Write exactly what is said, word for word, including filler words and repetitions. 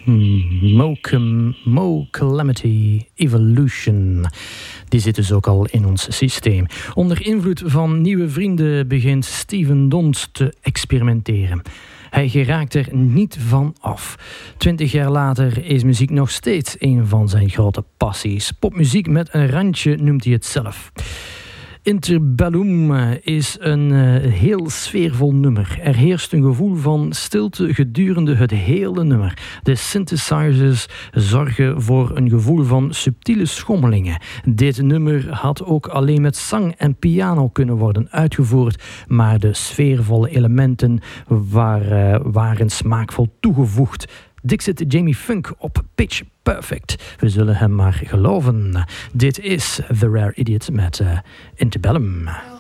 Mo, Mo Calamity Evolution. Die zit dus ook al in ons systeem. Onder invloed van nieuwe vrienden begint Stephen Dont te experimenteren. Hij geraakt er niet van af. Twintig jaar later is muziek nog steeds een van zijn grote passies. Popmuziek met een randje noemt hij het zelf. Interbellum is een uh, heel sfeervol nummer. Er heerst een gevoel van stilte gedurende het hele nummer. De synthesizers zorgen voor een gevoel van subtiele schommelingen. Dit nummer had ook alleen met zang en piano kunnen worden uitgevoerd, maar de sfeervolle elementen waren, uh, waren smaakvol toegevoegd. Dixit Jamie Funk op Pitch Perfect. We zullen hem maar geloven. Dit is The Rare Idiot met uh, Interbellum.